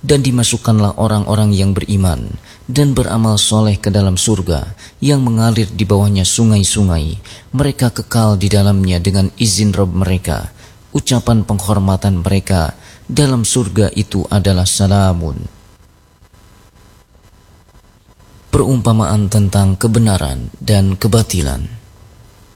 Dan dimasukkanlah orang-orang yang beriman dan beramal soleh ke dalam surga yang mengalir di bawahnya sungai-sungai. Mereka kekal di dalamnya dengan izin Rabb mereka. Ucapan penghormatan mereka dalam surga itu adalah salamun. Perumpamaan tentang kebenaran dan kebatilan.